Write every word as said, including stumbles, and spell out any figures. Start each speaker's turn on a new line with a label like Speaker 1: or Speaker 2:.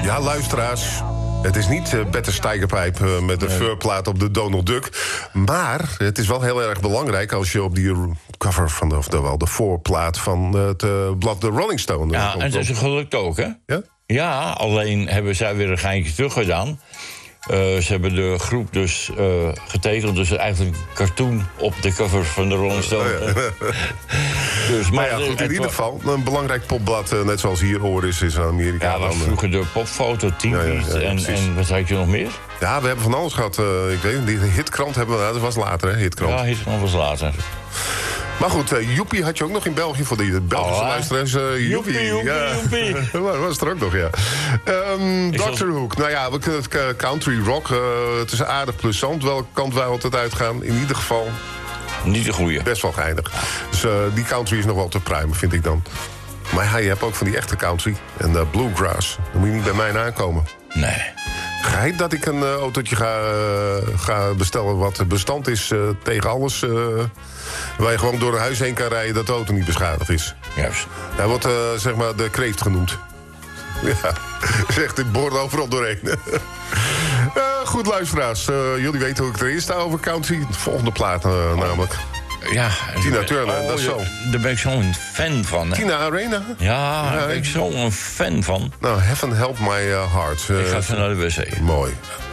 Speaker 1: Ja, luisteraars. Het is niet uh, Better Steigerpijp uh, met een nee. furplaat op de Donald Duck. Maar het is wel heel erg belangrijk als je op die cover van de, of de, wel, de voorplaat van het uh, blad The Rolling Stone.
Speaker 2: Ja, en dat is gelukt ook, hè?
Speaker 1: Ja?
Speaker 2: Ja, alleen hebben zij weer een geintje teruggedaan. Uh, ze hebben de groep dus uh, getekend, dus eigenlijk een cartoon op de cover van de Rolling Stone. Oh, ja. dus, maar
Speaker 1: nou ja, goed, in ieder geval, een belangrijk popblad, uh, net zoals hier Oris is in Amerika.
Speaker 2: Ja, dat was vroeger de popfoto, Teen Beat, ja, ja, ja, en, en wat had je nog meer?
Speaker 1: Ja, we hebben van alles gehad. Uh, ik weet niet, de hitkrant hebben we, nou, dat was later, hè, hitkrant.
Speaker 2: Ja, hitkrant was later.
Speaker 1: Maar goed, uh, Joepie had je ook nog in België voor die Belgische oh, luisteraars. Uh,
Speaker 2: Joepie, Joepie,
Speaker 1: ja.
Speaker 2: Joepie.
Speaker 1: Dat was er ook nog, ja. Um, doctor Hook, nou ja, we kunnen het uh, country rock. Uh, het is aardig plezant. Welke kant wij altijd uitgaan. In ieder geval...
Speaker 2: Niet de goeie.
Speaker 1: Best wel geinig. Dus uh, die country is nog wel te pruimen, vind ik dan. Maar ja, je hebt ook van die echte country. En uh, bluegrass. Dan moet je niet bij mij aankomen.
Speaker 2: Nee.
Speaker 1: Geit dat ik een uh, autootje ga, uh, ga bestellen wat bestand is uh, tegen alles... Uh, waar je gewoon door een huis heen kan rijden dat de auto niet beschadigd is.
Speaker 2: Juist.
Speaker 1: Hij wordt uh, zeg maar de kreeft genoemd. Ja, zegt dit boort overal doorheen. uh, goed, luisteraars. Uh, jullie weten hoe ik erin sta over country. De volgende plaat uh, oh. namelijk.
Speaker 2: Ja.
Speaker 1: Tina Turner,
Speaker 2: oh,
Speaker 1: dat is zo.
Speaker 2: Daar ben ik zo'n fan van. Hè?
Speaker 1: Tina Arena?
Speaker 2: Ja, daar ben ik zo'n fan van.
Speaker 1: Nou, Heaven Help My uh, Heart. Uh,
Speaker 2: ik ga even naar de wc.
Speaker 1: Mooi.